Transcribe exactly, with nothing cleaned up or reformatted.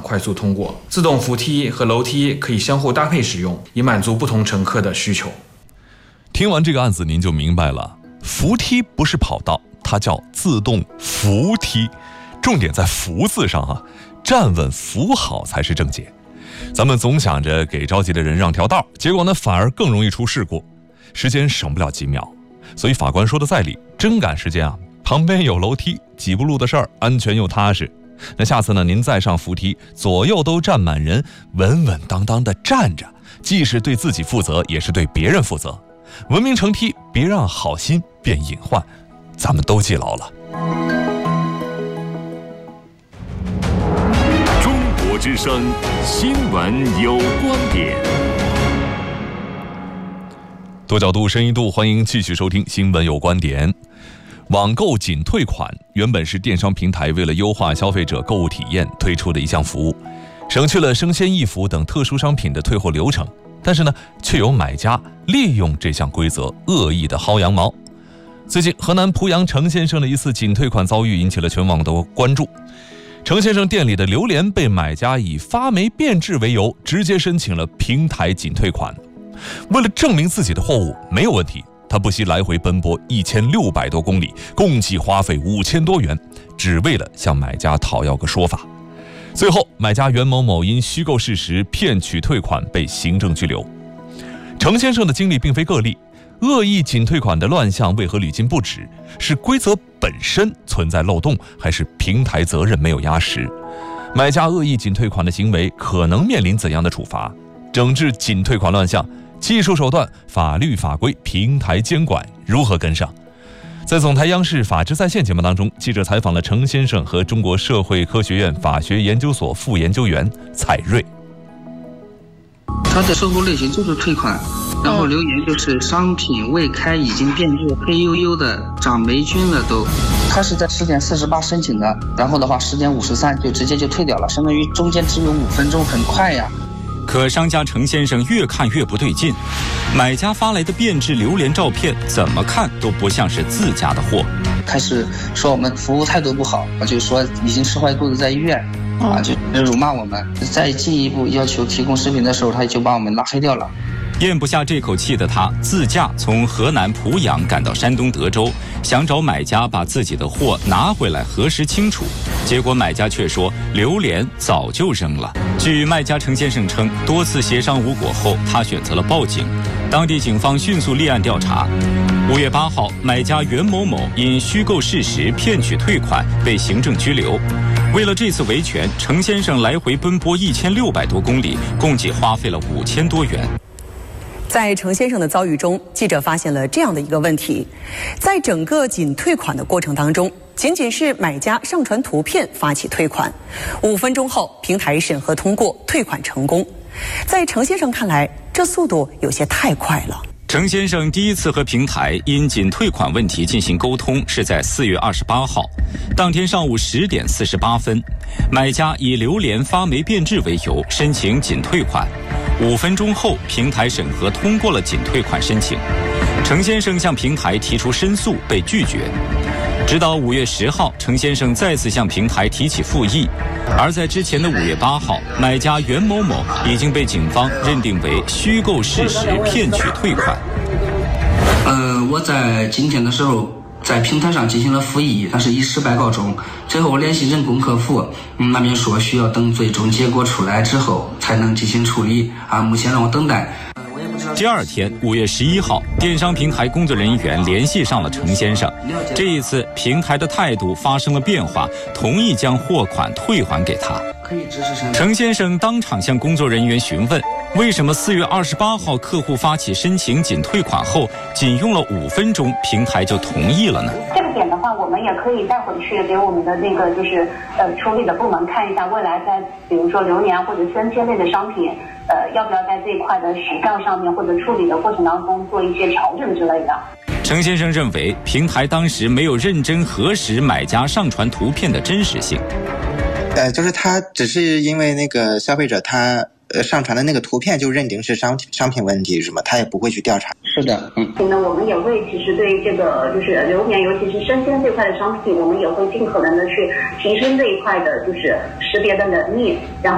快速通过。自动扶梯和楼梯可以相互搭配使用，以满足不同乘客的需求。 听完这个案子您就明白了，扶梯不是跑道，它叫自动扶梯，重点在扶字上啊，站稳扶好才是正解。咱们总想着给着急的人让条道，结果呢反而更容易出事故，时间省不了几秒。所以法官说的在理，真赶时间啊，旁边有楼梯，几步路的事儿，安全又踏实。那下次呢，您再上扶梯，左右都站满人，稳稳当当的站着，既是对自己负责，也是对别人负责。文明乘梯，别让好心变隐患，咱们都记牢了。 中国之声新闻有观点， 多角度、深一度，欢迎继续收听新闻有观点。网购仅退款原本是电商平台为了优化消费者购物体验推出的一项服务，省去了生鲜衣服等特殊商品的退货流程，但是呢，却有买家利用这项规则恶意的薅羊毛。最近河南濮阳程先生的一次仅退款遭遇引起了全网的关注。程先生店里的榴莲被买家以发霉变质为由直接申请了平台仅退款，为了证明自己的货物没有问题，他不惜来回奔波一千六百多公里，共计花费五千多元，只为了向买家讨要个说法。最后，买家袁某某因虚构事实骗取退款被行政拘留。程先生的经历并非个例，恶意仅退款的乱象为何屡禁不止？是规则本身存在漏洞，还是平台责任没有压实？买家恶意仅退款的行为可能面临怎样的处罚？整治仅退款乱象，技术手段、法律法规、平台监管如何跟上？在总台央视法治在线节目当中，记者采访了程先生和中国社会科学院法学研究所副研究员蔡瑞。 它的收购类型就是退款，然后留言就是商品未开已经变质，黑黝黝的，长霉菌了都。他是在十点四十八申请的，然后的话十点五十三就直接就退掉了，相当于中间只有五分钟，很快呀。 可商家程先生越看越不对劲，买家发来的变质榴莲照片怎么看都不像是自家的货。 开始说我们服务态度不好，就说已经吃坏肚子在医院，啊，就辱骂我们。再进一步要求提供食品的时候，他就把我们拉黑掉了。 咽不下这口气的他，自驾从河南濮阳赶到山东德州，想找买家把自己的货拿回来核实清楚。结果买家却说榴莲早就扔了。据卖家程先生称，多次协商无果后，他选择了报警。当地警方迅速立案调查。五月八号，买家袁某某因虚构事实骗取退款被行政拘留。为了这次维权，程先生来回奔波一千六百多公里，共计花费了五千多元。 在程先生的遭遇中，记者发现了这样的一个问题：在整个仅退款的过程当中，仅仅是买家上传图片发起退款，五分钟后平台审核通过，退款成功。在程先生看来，这速度有些太快了。 程先生第一次和平台因仅退款问题进行沟通是在四月二十八号，当天上午十点四十八分，买家以榴莲发霉变质为由申请仅退款。五分钟后，平台审核通过了仅退款申请。程先生向平台提出申诉，被拒绝。直到五月十号，程先生再次向平台提起复议，而在之前的五月八号，买家袁某某已经被警方认定为虚构事实骗取退款。 呃，我在今天的时候在平台上进行了复议，但是以失败告终。最后我联系人工客服，嗯，那边说需要等最终结果出来之后才能进行处理啊，目前让我等待。 第二天，五月十一号，电商平台工作人员联系上了程先生。这一次，平台的态度发生了变化，同意将货款退还给他。程先生当场向工作人员询问，为什么四月二十八号客户发起申请仅退款后，仅用了五分钟，平台就同意了呢？ 这个点的话，我们也可以带回去给我们的那个就是呃处理的部门看一下，未来在比如说榴莲或者生鲜类的商品，呃要不要在这一块的时效上面或者处理的过程当中做一些调整之类的。 程先生认为，平台当时没有认真核实买家上传图片的真实性。 呃，就是他只是因为那个消费者他呃上传的那个图片就认定是商商品问题是吗？他也不会去调查。 是的，嗯。 那我们也会其实对这个就是榴莲，尤其是生鲜这块的商品，我们也会尽可能的去提升这一块的就是识别的能力，然后。